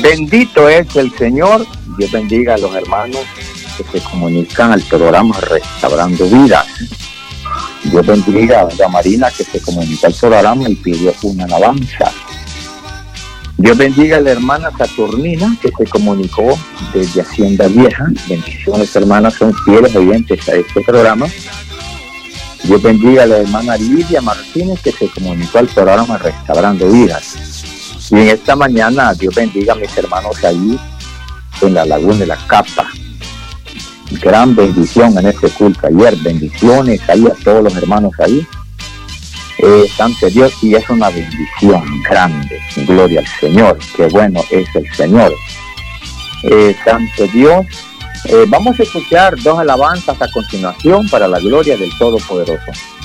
Bendito es el Señor. Dios bendiga a los hermanos que se comunican al programa Restaurando Vidas. Dios bendiga a doña Marina, que se comunicó al programa y pidió una alabanza. Dios bendiga a la hermana Saturnina, que se comunicó desde Hacienda Vieja. Bendiciones, hermanas, son fieles oyentes a este programa. Dios bendiga a la hermana Lidia Martínez, que se comunicó al programa Restaurando Vidas. Y en esta mañana, Dios bendiga a mis hermanos allí en la Laguna de la Capa. Gran bendición en este culto ayer. Bendiciones ahí a todos los hermanos ahí. Santo Dios, y es una bendición grande. Gloria al Señor. Qué bueno es el Señor. Santo Dios. Vamos a escuchar 2 alabanzas a continuación para la gloria del Todopoderoso.